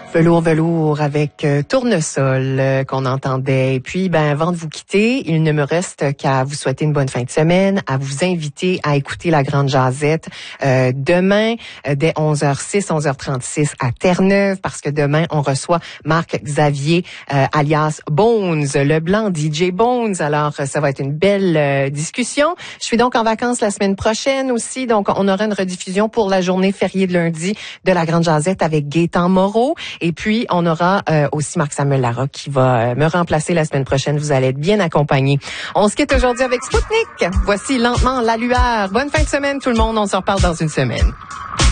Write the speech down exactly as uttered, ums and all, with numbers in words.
Velours, velours avec euh, Tournesol euh, qu'on entendait. Et puis, ben, avant de vous quitter, il ne me reste qu'à vous souhaiter une bonne fin de semaine, à vous inviter à écouter la Grande Jazette euh, demain euh, dès onze heures six, onze heures trente-six à Terre-Neuve, parce que demain, on reçoit Marc-Xavier, euh, alias Bones, le blanc D J Bones. Alors, ça va être une belle euh, discussion. Je suis donc en vacances la semaine prochaine aussi, donc on aura une rediffusion pour la journée fériée de lundi de la Grande Jazette avec Gaétan Moreau. Et puis, on aura euh, aussi Marc-Samuel Larocque qui va euh, me remplacer la semaine prochaine. Vous allez être bien accompagnés. On se quitte aujourd'hui avec Spoutnik. Voici lentement la lueur. Bonne fin de semaine tout le monde. On se reparle dans une semaine.